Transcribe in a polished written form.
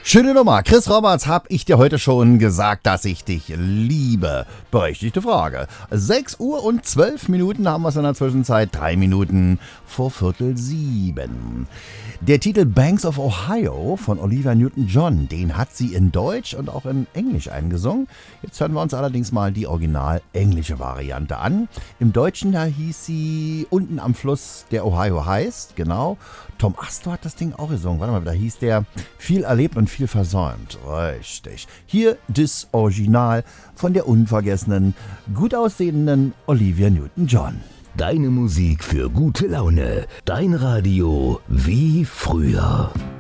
Schöne Nummer. Chris Roberts, hab ich dir heute schon gesagt, dass ich dich liebe? Berechtigte Frage. 6 Uhr und 12 Minuten haben wir es in der Zwischenzeit. 3 Minuten vor 6:15. Der Titel Banks of Ohio von Olivia Newton-John, den hat sie in Deutsch und auch in Englisch eingesungen. Jetzt hören wir uns allerdings mal die original englische Variante an. Im Deutschen, da hieß sie Unten am Fluss, der Ohio heißt, genau. Tom Astor hat das Ding auch gesungen. Warte mal, da hieß der Viel erlebt und viel versäumt. Richtig. Hier das Original von der unvergessenen, gut aussehenden Olivia Newton-John. Deine Musik für gute Laune. Dein Radio wie früher.